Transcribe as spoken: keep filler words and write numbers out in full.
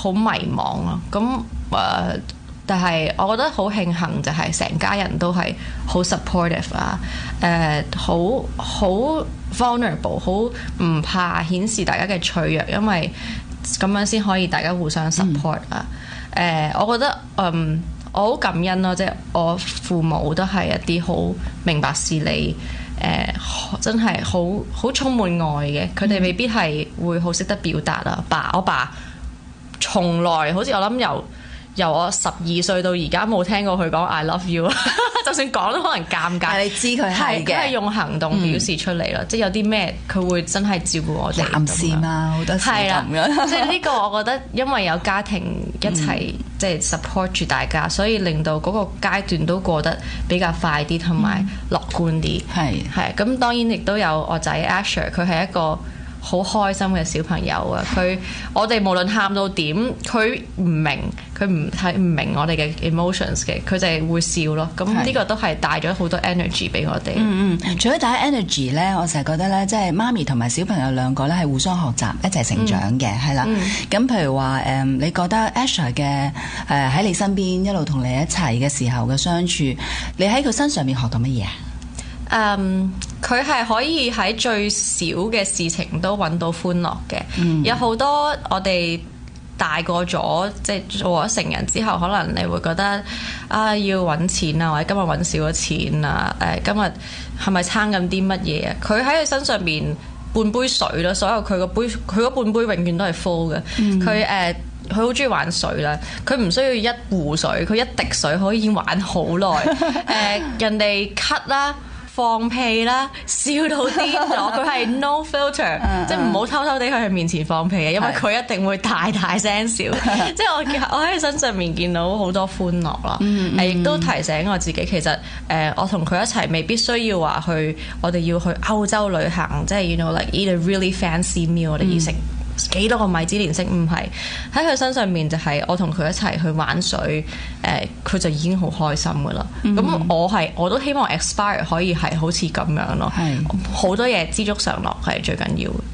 好迷茫咯。咁誒、呃，但係我覺得好慶幸就係成家人都係好 supportive 啊，誒好好 vulnerable， 好唔怕顯示大家嘅脆弱，因為咁樣先可以大家互相 support 啊。誒、嗯呃，我覺得嗯。我好感恩咯，即係我父母都係一啲好明白事理，誒、呃、真係好好充滿愛嘅。佢哋未必係會好識得表達啊。爸，我爸從來好似我諗由由我十二歲到而家冇聽過佢講 I love you， 就算講都可能尷尬。 但你知佢係嘅， 佢係用行動表示出嚟咯。嗯、即係有啲咩佢會真係照顧我哋。 男士嘛，好多時咁樣。 即係呢個我覺得，因為有家庭一齊、嗯、即係 support 住大家，所以令到嗰個階段都過得比較快啲，同埋樂觀啲。係係咁，當然亦都有我仔 Asher， 佢係一個好開心嘅小朋友啊！佢我哋無論喊到點，佢唔明，佢唔睇唔明我哋嘅 emotions 嘅，佢就係會笑咯。咁呢個都係帶咗好多 energy 俾我哋。嗯嗯，除咗帶 energy 咧，我成日覺得咧，即係媽咪同埋小朋友兩個咧係互相學習，一齊成長嘅，係啦。咁譬如話誒，你覺得 Asher 嘅誒喺你身邊一路同你一齊嘅時候嘅相處，你喺佢身上面學到乜嘢啊？ 嗯，佢係可以喺最小嘅事情都揾到歡樂嘅。嗯、有好多我哋大個咗，即係做咗成人之後，可能你會覺得啊，要揾錢啊，或者今日揾少咗錢啊，誒、呃，今日係咪撐緊啲乜嘢啊？佢喺佢身上面半杯水咯，所有佢個杯，佢嗰半杯永遠都係 full 嘅。佢誒、嗯，佢好中意玩水啦，佢唔需要一壺水，佢一滴水可以玩好耐。誒、呃，人哋咳啦。放屁啦，笑到癲咗，佢係 no filter， 即係唔好偷偷地喺佢面前放屁嘅，因為佢一定會大大聲笑。即係我我喺佢身上面見到好多歡樂啦，誒亦都提醒我自己，其實誒、呃、我同佢一齊未必需要話去，我哋要去歐洲旅行，即係 you know like eat a really fancy meal， 我哋要食幾多個米芝蓮星，唔係喺佢身上面就係我同佢一齊去玩水，誒、呃、佢就已經好開心噶啦。咁、嗯、我係我都希望 Aspire 可以係好似咁樣咯，好是多嘢知足常樂係最緊要嘅。